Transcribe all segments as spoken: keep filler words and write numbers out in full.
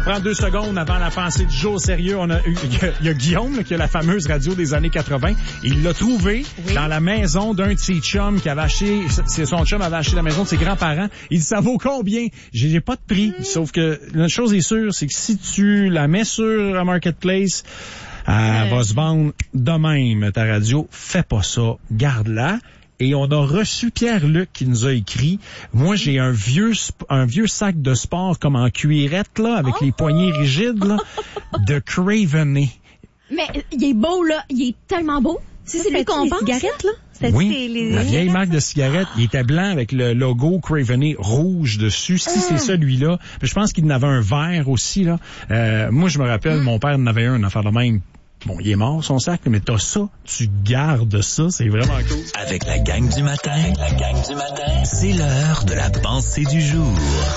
prend deux secondes avant la pensée du jour. Sérieux, on a eu, il y a, il y a Guillaume là, qui a la fameuse radio des années quatre-vingts. Il l'a trouvé oui. dans la maison d'un de ses chums qui avait acheté, c'est son chum avait acheté la maison de ses grands-parents. Il dit, ça vaut combien? J'ai, j'ai pas de prix. Mm. Sauf que une chose est sûre, c'est que si tu la mets sur la Marketplace, elle ouais. va se vendre de même, ta radio. Fais pas ça. Garde-la. Et on a reçu Pierre-Luc qui nous a écrit, moi j'ai un vieux un vieux sac de sport comme en cuirette là, avec oh! les poignées rigides là, de Craveney. Mais il est beau là, il est tellement beau. Si c'est lui qu'on pense. Cigarettes là. C'est oui, les... la vieille marque de cigarettes, il était blanc avec le logo Craveney rouge dessus. Si ah. c'est celui-là, je pense qu'il en avait un vert aussi là. Euh, moi je me rappelle, mm. mon père en avait un, une affaire de même. Bon, il est mort, son sac, mais t'as ça, tu gardes ça, c'est vraiment cool. Avec la gang du matin, Avec la gang du matin, c'est l'heure de la pensée du jour.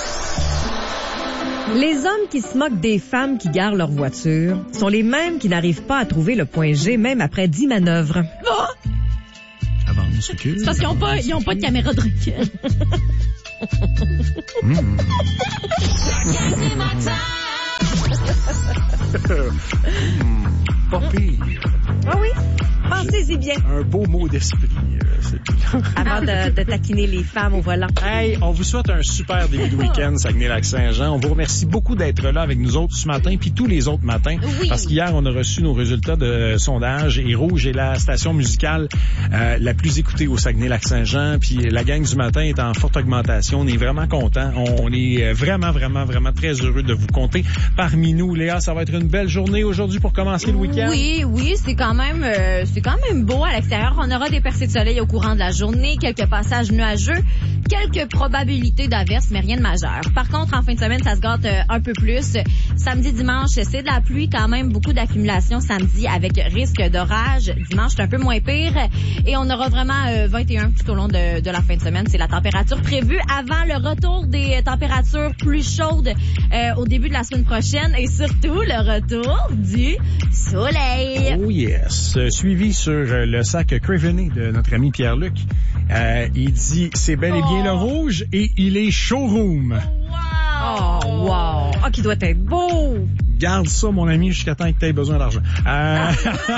Les hommes qui se moquent des femmes qui garent leur voiture sont les mêmes qui n'arrivent pas à trouver le point G, même après dix manœuvres. Oh! Avance, recule. C'est parce qu'ils n'ont pas, ils ont pas de caméra de recul. mmh. Pas pire. Ah oui? Pensez-y bien. Un beau mot d'esprit. Euh, c'est... Avant de, de taquiner les femmes au volant. Hey, on vous souhaite un super début de week-end, Saguenay-Lac-Saint-Jean. On vous remercie beaucoup d'être là avec nous autres ce matin, puis tous les autres matins. Oui. Parce qu'hier, on a reçu nos résultats de sondage et Rouge est la station musicale euh, la plus écoutée au Saguenay-Lac-Saint-Jean. Puis la gang du matin est en forte augmentation. On est vraiment contents. On est vraiment, vraiment, vraiment très heureux de vous compter parmi nous. Léa, ça va être une belle journée aujourd'hui pour commencer le week-end. Oui, oui, c'est quand même, euh, c'est quand même beau à l'extérieur. On aura des percées de soleil au courant de la journée, quelques passages nuageux, quelques probabilités d'averses, mais rien de majeur. Par contre, en fin de semaine, ça se gâte euh, un peu plus. Samedi, dimanche, c'est de la pluie, quand même beaucoup d'accumulation samedi avec risque d'orage. Dimanche, c'est un peu moins pire. Et on aura vraiment euh, vingt et un tout au long de, de la fin de semaine. C'est la température prévue avant le retour des températures plus chaudes euh, au début de la semaine prochaine et surtout le retour du soleil. Oh yes. Suivi sur le sac Craveney de notre ami Pierre-Luc. Euh, il dit, c'est bel et bien oh. le rouge et il est showroom. Wow! Oh, wow! Ah, qui doit être beau! Garde ça, mon ami, jusqu'à temps que tu aies besoin d'argent. Euh...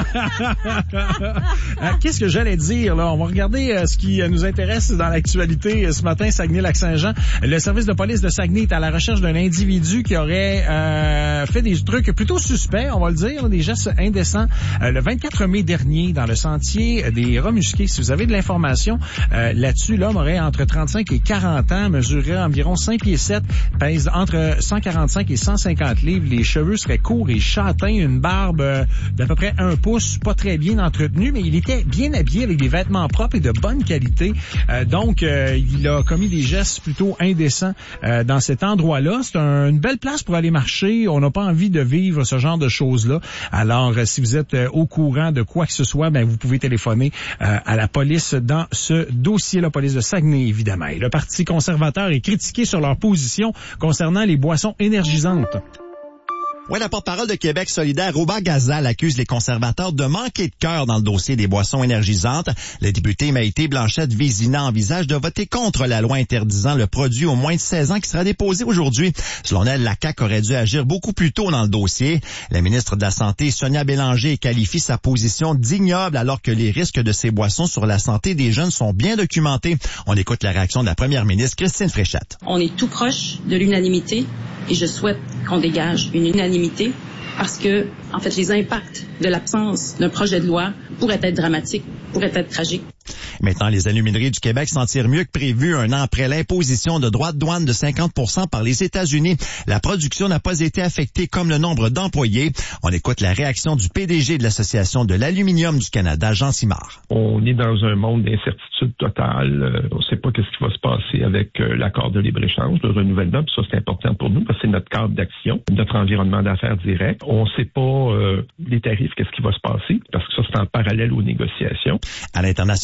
Qu'est-ce que j'allais dire, là? On va regarder euh, ce qui nous intéresse dans l'actualité euh, ce matin, Saguenay-Lac-Saint-Jean. Le service de police de Saguenay est à la recherche d'un individu qui aurait euh, fait des trucs plutôt suspects, on va le dire, des gestes indécents. Euh, le vingt-quatre mai dernier, dans le sentier des Rats-Musqués, si vous avez de l'information euh, là-dessus, l'homme aurait entre trente-cinq et quarante ans, mesurerait environ cinq pieds sept, pèse entre cent quarante-cinq et cent cinquante livres, les cheveux serait court et châtain, une barbe euh, d'à peu près un pouce, pas très bien entretenue, mais il était bien habillé avec des vêtements propres et de bonne qualité. Euh, donc, euh, il a commis des gestes plutôt indécents euh, dans cet endroit-là. C'est un, une belle place pour aller marcher. On n'a pas envie de vivre ce genre de choses-là. Alors, euh, si vous êtes euh, au courant de quoi que ce soit, ben vous pouvez téléphoner euh, à la police dans ce dossier, la police de Saguenay, évidemment. Et le Parti conservateur est critiqué sur leur position concernant les boissons énergisantes. Ouais, la porte-parole de Québec solidaire, Robert Gazal, accuse les conservateurs de manquer de cœur dans le dossier des boissons énergisantes. Le député Maïté Blanchette-Vézina envisage de voter contre la loi interdisant le produit aux moins de seize ans qui sera déposée aujourd'hui. Selon elle, la C A Q aurait dû agir beaucoup plus tôt dans le dossier. La ministre de la Santé, Sonia Bélanger, qualifie sa position d'ignoble alors que les risques de ces boissons sur la santé des jeunes sont bien documentés. On écoute la réaction de la première ministre, Christine Fréchette. On est tout proche de l'unanimité et je souhaite qu'on dégage une unanimité parce que, en fait, les impacts de l'absence d'un projet de loi pourraient être dramatiques, pourraient être tragiques. Maintenant, les alumineries du Québec s'en tirent mieux que prévu un an après l'imposition de droits de douane de cinquante pour cent par les États-Unis. La production n'a pas été affectée comme le nombre d'employés. On écoute la réaction du P D G de l'Association de l'aluminium du Canada, Jean Simard. On est dans un monde d'incertitude totale. On ne sait pas ce qui va se passer avec l'accord de libre-échange, le renouvellement. Puis ça, c'est important pour nous parce que c'est notre cadre d'action, notre environnement d'affaires direct. On ne sait pas euh, les tarifs, qu'est-ce qui va se passer parce que ça, c'est en parallèle aux négociations. À l'international, il y a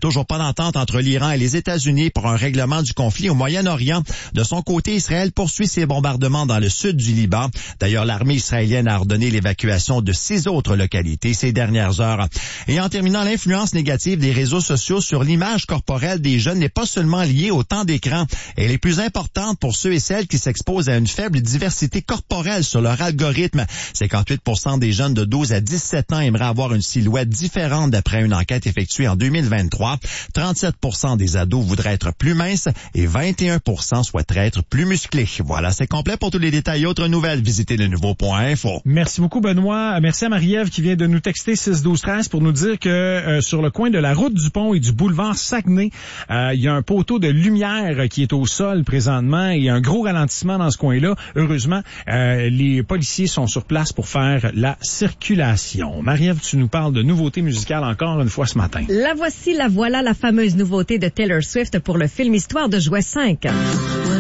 toujours pas d'entente entre l'Iran et les États-Unis pour un règlement du conflit au Moyen-Orient. De son côté, Israël poursuit ses bombardements dans le sud du Liban. D'ailleurs, l'armée israélienne a ordonné l'évacuation de six autres localités ces dernières heures. Et en terminant, l'influence négative des réseaux sociaux sur l'image corporelle des jeunes n'est pas seulement liée au temps d'écran. Elle est plus importante pour ceux et celles qui s'exposent à une faible diversité corporelle sur leur algorithme. cinquante-huit pour cent des jeunes de douze à dix-sept ans aimeraient avoir une silhouette différente d'après une enquête effectuée en deux mille vingt-trois. trente-sept pour cent des ados voudraient être plus minces et vingt et un pour cent souhaiteraient être plus musclés. Voilà, c'est complet. Pour tous les détails et autres nouvelles, visitez le nouveau point info. Merci beaucoup, Benoît. Merci à Marie-Ève qui vient de nous texter six douze treize pour nous dire que euh, sur le coin de la route du Pont et du boulevard Saguenay, euh, il y a un poteau de lumière qui est au sol présentement et un gros ralentissement dans ce coin-là. Heureusement, euh, les policiers sont sur place pour faire la circulation. Marie-Ève, tu nous parles de nouveautés musicales encore une fois ce matin. La voici, la voilà, la fameuse nouveauté de Taylor Swift pour le film Histoire de jouet cinq.